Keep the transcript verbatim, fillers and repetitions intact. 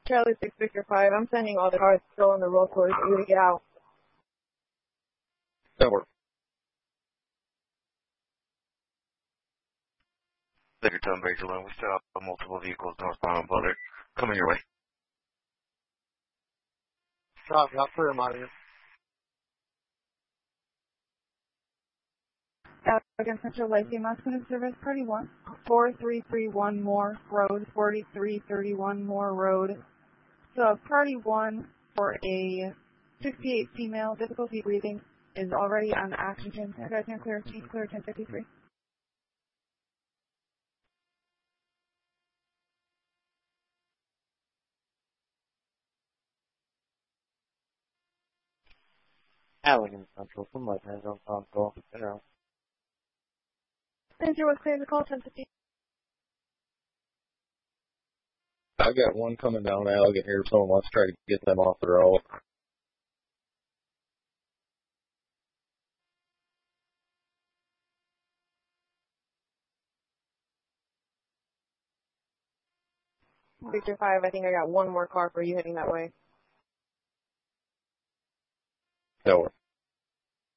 Charlie six Victor five, I'm sending all the cars still on the roll towards you to get out. That works. Victor Tunbridge alone. We still have multiple vehicles northbound on Butler. Coming your way. Stop, got clear them out of here. Uh, against Central Lacey, Masculine Service, Party one, four three three one Moore Road, forty-three thirty-one Moore Road. So, Party one for a sixty-eight female, difficulty breathing, is already on oxygen. You guys can clear, chief clear ten fifty-three. Allegan Central from Left Hand on Console. General. Center was clear to call ten fifty. I got one coming down Allegan here. Someone wants to try to get them off the road. Victor five, I think I got one more car for you heading that way. That works.